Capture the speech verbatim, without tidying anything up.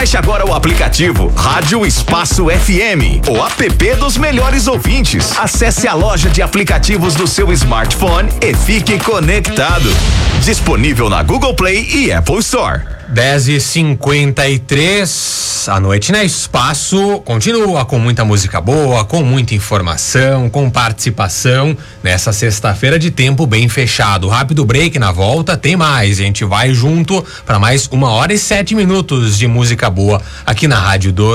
Baixe agora o aplicativo Rádio Espaço F M, o app dos melhores ouvintes. Acesse a loja de aplicativos do seu smartphone e fique conectado. Disponível na Google Play e Apple Store. dez e cinquenta e três, a noite na Espaço continua com muita música boa, com muita informação, com participação nessa sexta-feira de tempo bem fechado. Rápido break, na volta tem mais. A gente vai junto para mais uma hora e sete minutos de música boa aqui na Rádio do